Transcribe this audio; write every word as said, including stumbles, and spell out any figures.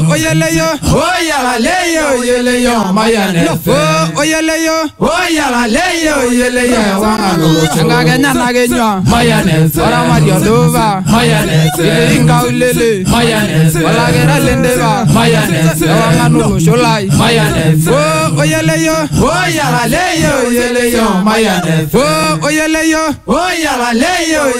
oyeleyo, oyalaleyo, oyeleyo, mayane. Oyeleyo, oyalaleyo, oyeleyo, wanalo. Ngagenya nagenya, mayane. Ora mario dova, mayane. Inga ulele, mayane. Wala gera lendeva, mayane. Wanalo sholai, mayane. Oyeleyo, oyalaleyo, oyeleyo, mayane. Oyeleyo, oyalaleyo.